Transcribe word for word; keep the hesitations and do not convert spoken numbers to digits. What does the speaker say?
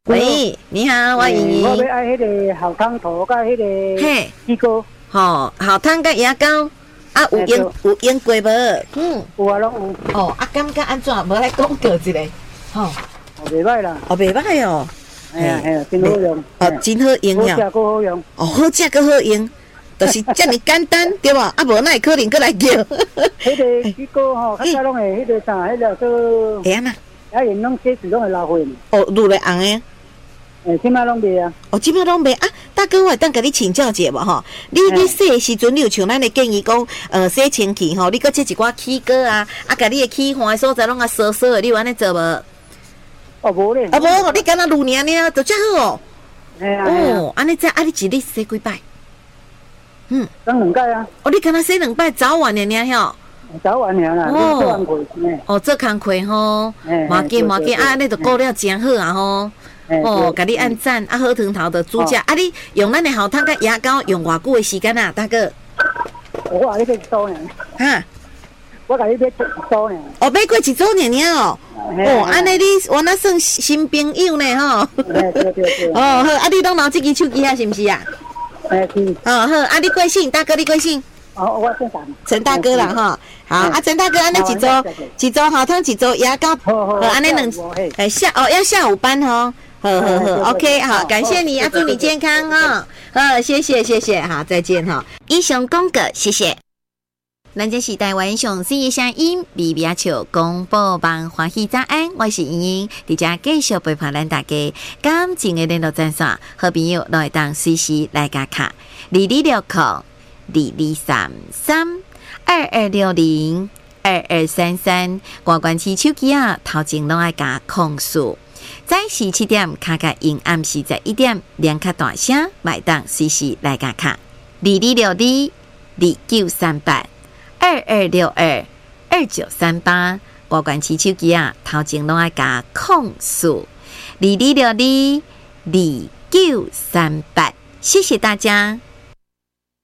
喂，你好，我莹莹。 我要爱迄个好汤头，甲迄个嘿， 鸡膏。 吼，好汤甲牙膏，啊，有用有用过无？嗯， 有啊，拢有。 哦，啊，感觉安怎？无来广告一个，吼， 袂歹啦。 哦，袂歹哦。 哎呀哎呀，真好用。 哦，真好用呀。好食够好用。哦， 好食够好用，就是遮尔简单，对吧？啊，无哪会可能过来叫？ 迄个鸡膏吼，较早拢会迄个啥，迄个做。 会啊嘛？ 啊，因拢这时拢会流血。 哦，愈来红诶。 诶，即摆拢袂啊。 哦，即摆拢袂啊。大哥，我当甲你请教者无吼？你你洗诶时阵，你有像咱诶建议讲，呃，洗清气吼，你搁切一寡起膏啊，啊，甲你诶起汗诶所在拢啊烧烧诶，你有安尼做无？ 哦，无咧。 啊无，你敢若愈年呢，就遮好哦。 哎呀。 哦，安尼则啊，你一日洗几摆？嗯。 当两摆啊。 哦，你敢若洗两摆，早晚的尔吼。 早晚尔啦，做工课。 哦，做工课吼，马紧马紧啊，你著顾了真好啊吼。哦，甲你按赞啊，好汤头的煮食啊，你用咱的好汤甲牙膏用偌久的时间啊，大哥？ 我甲你买一组呢。 哈？ 我甲你买一组呢。 哦，买过一组呢呢哦。哦，安尼你我那算新朋友呢吼。 对对对。 哦好，啊你拢拿这支手机啊，是毋是啊？ 哎是。 哦好，啊你贵姓？大哥你贵姓？ 哦，我姓陈。 陈大哥啦哈。好，啊陈大哥，安尼一组一组好汤，一组牙膏。 好好。 安尼两哎下哦要下午班吼。好好好 ，OK， 好，感谢你啊，祝你健康哈，好，谢谢谢谢，好，再见哈。以上广告，谢谢。咱这是台湾上新的声音，微微笑广播网欢喜早安，我是莹莹，伫遮继续陪伴咱大家。感情的联络专线，好朋友都会当随时来加卡，二二六零二二三三二二六零二二三三，挂关起手机啊，头前拢爱加控诉。早时七点，卡卡因暗时十一点，两卡大声，麦当随时来加卡。二二六二二九三八二二六二二九三八，挂关起手机啊，头前拢爱加控诉。二二六二二九三八，谢谢大家。